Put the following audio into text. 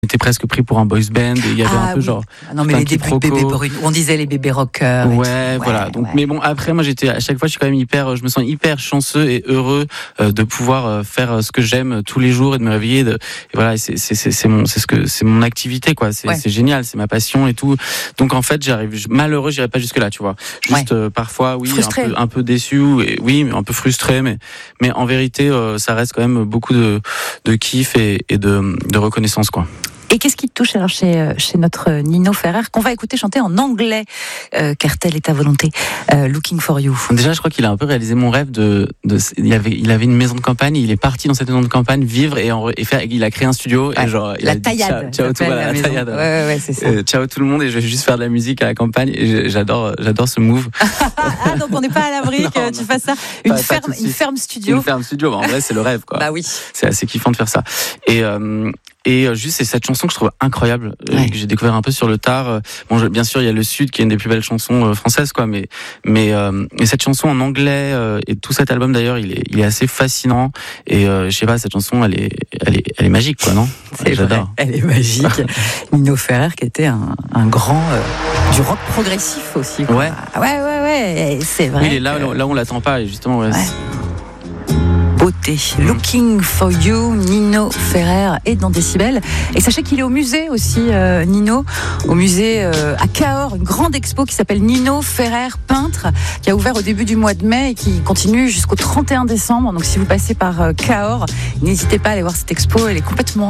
était presque pris pour un boys band et il y avait un peu genre. Non mais les débuts de Bébé Brune, on disait les bébés rockers. Ouais, voilà. Donc, mais bon, après moi à chaque fois je suis quand même je me sens hyper chanceux et heureux de pouvoir faire ce que j'aime tous les jours et de me réveiller. Et voilà, c'est mon activité quoi. C'est génial, c'est ma passion et tout. Donc en fait malheureux, j'irai pas jusque là, tu vois. Juste parfois un peu déçu et mais un peu frustré, mais en vérité ça reste quand même beaucoup de kiff et de reconnaissance quoi. Et qu'est-ce qui te touche alors chez notre Nino Ferrer, qu'on va écouter chanter en anglais, car telle est ta volonté, Looking for You. Déjà, je crois qu'il a un peu réalisé mon rêve il avait une maison de campagne, il est parti dans cette maison de campagne vivre et il a créé un studio et genre la taillade. Ciao tout la taillade. Ouais, c'est ça. Ciao tout le monde et je vais juste faire de la musique à la campagne et j'adore ce move. Donc on n'est pas à l'abri que tu fasses ça. Une ferme studio. Une ferme studio, en vrai c'est le rêve quoi. Bah oui. C'est assez kiffant de faire ça. Et juste c'est cette chanson que je trouve incroyable que j'ai découvert un peu sur le tard. Bon, bien sûr il y a Le Sud qui est une des plus belles chansons françaises quoi, mais cette chanson en anglais et tout cet album d'ailleurs il est assez fascinant et je sais pas, cette chanson elle est magique quoi, non? J'adore. Elle est magique. Nino Ferrer qui était un grand du rock progressif aussi quoi. Ouais, c'est vrai. Oui, il est là où on l'attend pas et justement beauté. Looking for You, Nino Ferrer est dans Décibel. Et sachez qu'il est au musée aussi, Nino, au musée à Cahors, une grande expo qui s'appelle Nino Ferrer peintre, qui a ouvert au début du mois de mai et qui continue jusqu'au 31 décembre. Donc si vous passez par Cahors, n'hésitez pas à aller voir cette expo, elle est complètement